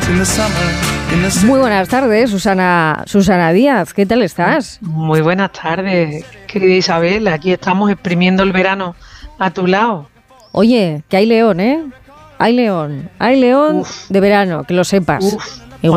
Muy buenas tardes, Susana Díaz, ¿qué tal estás? Muy buenas tardes, querida Isabel, aquí estamos exprimiendo el verano a tu lado. Oye, que hay león, ¿eh? Hay león Uf. de verano, que lo sepas. Uf,